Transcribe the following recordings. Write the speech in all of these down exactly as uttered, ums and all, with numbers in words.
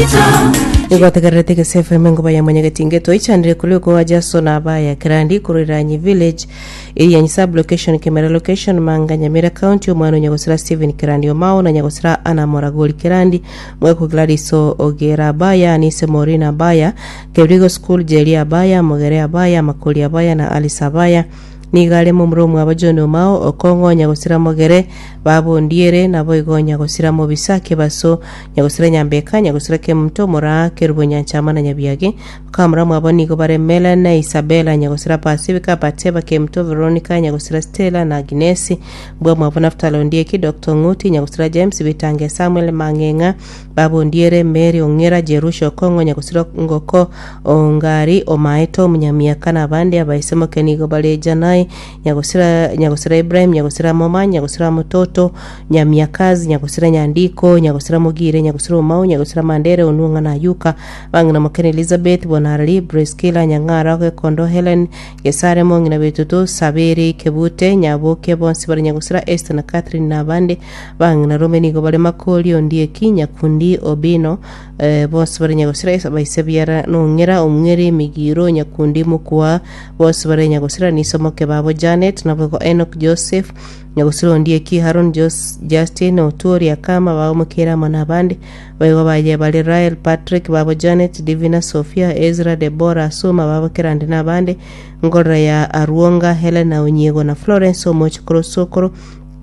Igwatagarete ke sefe mengo baya mwanyagetinge to ichandire kuliko wajaso na baya kirandi kuriranyi village iri ya sub location Kemera location Manga Nyamira county omwana nyagosira Steven Kirandi omao na nyagosira Ana Moragoli Kirandi mweko Gladiso Ogera baya Nise Morina baya Kebrigo school Jelia baya Mogere baya Makoli baya na Alisa baya nigale mu muromu abajono mao okongo nyagosira Mogere babo ndiere nabo igo nyagosira mu bisake baso nyagosira Nyambeka nyagosira Kemto mora Kerubo Nyanchama na Nyabiage kamera mu aboni go bare Melana Isabella nyagosira Pacifica Pateba Kemto Veronica nyagosira Stella na Agnes bwa mu abona ftalo ndieki Doctor Nguti nyagosira James Bitange Samuel Mangenga babo ndiere Mary Ongera Jerusho Kongo nyagosira Ngoko Ongari Omaeto Munyamia kana bandi abaisemo kenigo bare Janai nyagosira nyagosira Ibrahim nyagosira Mama nyagosira Mutoto Nyamiakazi nyagosira Nyandiko nyagosira Mugire nyagosira Umau nyagosira Mandere Onunga na Yuka bangina Mokeni Elizabeth Bonarali Breskila Nyangara ke Kondo Helen Yesare Mongina Betuto Saberi Kebute Nyaboke bonsi bari nyagosira Esther na Catherine na bande bangina Romeni go bale Makoli ondie Kinya Kundi Obino eh, bonsi bari nyagosira Esa baisebiara nongera umweri Migiro Nyakundi Mukwa bonsi bari nyagosira Nisomoke babo Janet nabwo Enoch Joseph nyagosira ondie ki Haron Jos Justin Otoria kama babo mukera mana bande bayo baje bale Rael Patrick babo Janet Divina Sofia Ezra Deborah Soma babo Kirandi na bande ngora ya Aruonga Helena Onyego na Florence Omochokoro Sokoro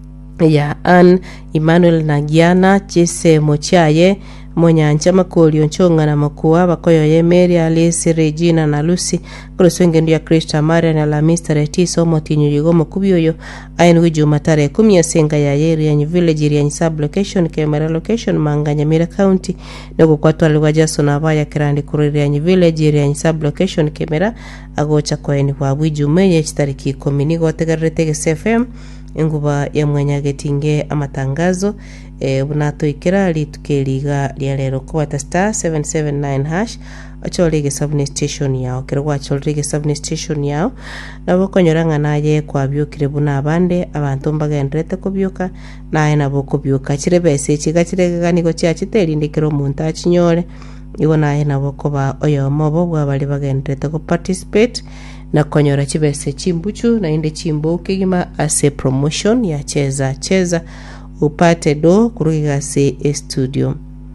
ya Ann Emmanuel Nagiana Chese Mochaye Monyancha Makoli Onchonga na Makuwa bakoyo ye Mary Alice Regina na Lucy kuruswenge ndio ya Krista Maria na la Mister Retiso Motinyo Yigomo Kubioyo ainu wijuma tarehe kumi ya senga ya Yeri ya village ya sub location Kemera location Manga Nyamira county nogo kwatu aliwajaso na baya Kirandi kuriri ya village ya sub location Kemera agocha kwaeni kwa wijuma ya chitariki komini gotegarete S F M nguba ya mwanyagetinge amatangazo e bunato ikira litukeliga lya lero kwa star seven seven nine hash acholege subne station yao kirwa acholege subne station yao nabo konyoranga naye kwa byukire buna abande abantu mbagendrete kubyuka naye nabo kubyuka kirebese kigakirega nigo cya kiterindikiro muntu achinyore iwo naye nabo koba oyo mobo bwabali bagendrete ko participate na konyora chibese chimbuchu na inde chimbo ukigima ase promotion ya cheza cheza upate do kurugiga se studio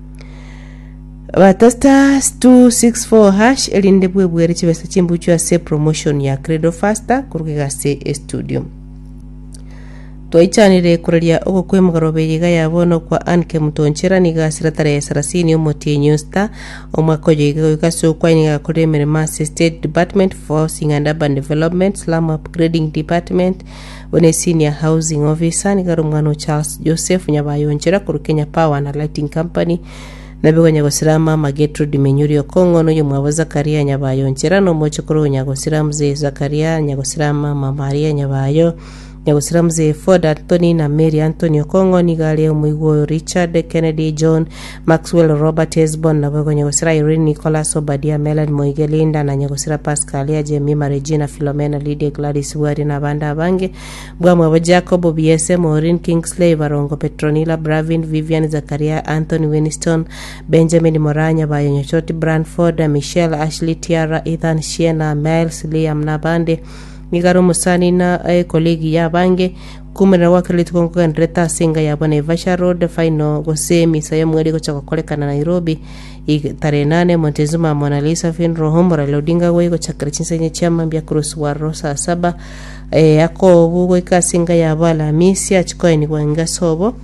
batasta two six four hash elinde bwebwere chibese chimbuchu ase promotion ya Credo Faster kurugiga se studio toichanire kurelia ogo kwemgarobe yiga yabono kwa Anke Mutonchera niga siratare sarasini omoti nyusta omwakoje yiga yukaso kwa niga kuremere Mass State Department for Housing and Urban Development Slum Upgrading Department one senior housing officer niga rumwano Charles Joseph Nyabayonchera ku Kenya Power and Lighting Company nabigo nyagosirama Magetro Dimenyuri Okongo no yumwa Zakaria Nyabayonchera no mochokoro nyagosira mzee Zakaria nyagosirama Mama Maria Nyabayo nyagosira mzee Ford Anthony na Mary Anthony Okongo nigale umuigo Richard Kennedy John Maxwell Robert Hesbon na bago nyagosira Irene Nicholas Obadia Melan Moigelinda na nyagosira Pascalia Jemima Regina Philomena Lydia Gladys Wari na banda bange bwamwe wa Jacob B S M Maureen Kingsley Varongo Petronila Bravin Vivian Zakaria Anthony Winston Benjamin Moranya Bayonyochoti Branford Michelle Ashley Tiara Ethan Shiena Miles Liam Nabande Migaro Musani na e kolegi ya bange kumera wakali tukongo ndreta singa ya bwana Ivasha Road final gose misayo mweli gocha koleka na Nairobi tarehe nane Montezuma Mona Lisa Finro Homora Lodinga wego chakra chinsenye chama mbia Cross Waro saa saba e ako bugo ikasinga ya bala misia chikoeni kwa ngasobo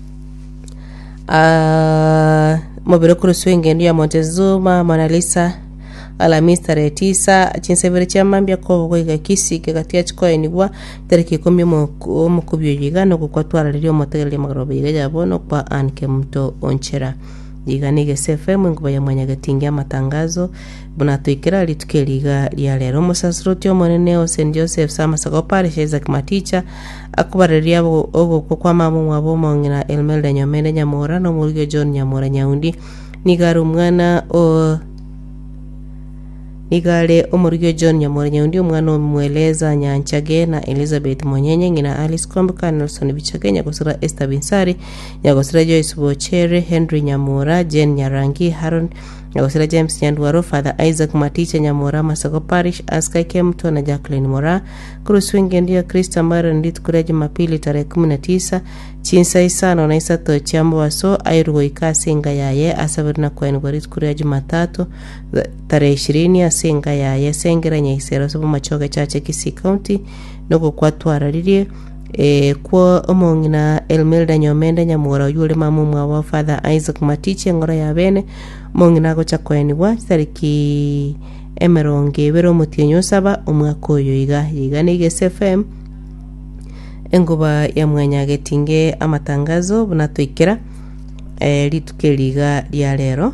a mobile Cross wenge ndio ya Montezuma Mona Lisa ala Mister Tisa chinsevere chamambia ko bwega kisike gatia chikoeni bwa tariki kumi mu mukubyo yigano kukwatwara lyo motele magrobe yiga bono kwa Anke Mto Onchera yiganige S F M nguba ya mwanyagatinga matangazo bunato ikira litukeliga lya lero musasroti omonene o Saint Joseph Samasako Parish Isaac Maticha akubareria ogo kwa mamu wabo mongina Elmelda Nyomene Nyamora no Murgo John Nyamora Nyaundi nigaru mwana o nigale omurigyo John Nyamora Nyaundi omwana omweleza Nyanchage na Elizabeth Monyenye ngina Alice Kwambuka Nelson Bichage nyagosira Esther Binsari nyagosira Joyce Bochere Henry Nyamora Jen Nyarangi Haron nyagosira James Nyandwaro Father Isaac Maticha Nyamora Masako Parish Aska Kemto na Jacqueline Mora Kuruswinge ndio Krista Mara ndit kura Jumapili tarehe kumi na tisa chinsa isano na isato chambo waso airugo ikasinga yaye asabirina kwa ngwarit kura Jumatatu tarehe ishirini asinga yaye sengera nyaisero sobo machoga chache Kisii County noko kwatwararirie e kwa omongina Elmelda Nyomenda Nyamura yule mamu mwa Father Isaac Matiche ngora ya bene mongina go chakweni wa tariki emeronge bero mutinyo saba umwaka oyo iga iga ni S F M engoba ya mwanya getinge amatangazo bunatwikira e litukeliga lya lero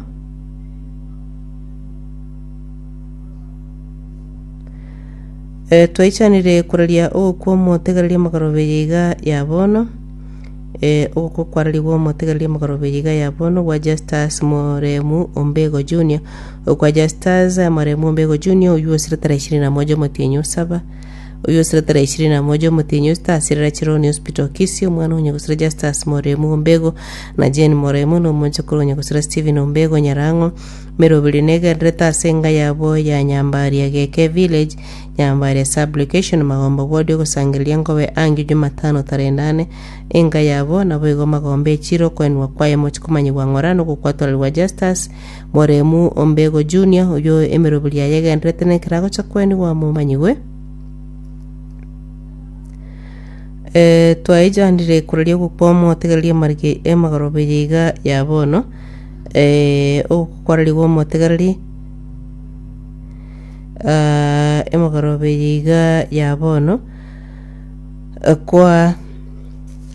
e twaichanire kuralia okwo motegalia makarobeiga ya bono e okwo kwaraliwo motegalia makarobeiga ya bono wa Justus Moremu Ombego Junior okwa Justus Moremu Ombego Junior uyu sirata ishirini na moja mutinyo saba uyu sirata ishirini na moja mutinyo sta sirira Chironi Hospital Kisii omwana onyagusira Justus Moremu Ombego na Jane Moremu no moncho onyagusira Steven Ombego Nyarango merobili nega dreta senga yabo ya Nyambari ya Geke Village Nyambari Sublocation Magombo Ward kusangilia ngowe angi Jumatano tarehe nane enga yabo nabo igo Magombe Chiro kwenwa kwaye mochikumanyi wangorano kukwatwa wa Justus Moremu Ombego Junior uyo emerobili ya yega ndretene kirago chakweni wa mumanyiwe e twaija ndire kuralia kupomo tegalia marge emagarobeyiga yabono e okwaraliwo motegali uh, emagarobeyiga yabono kwa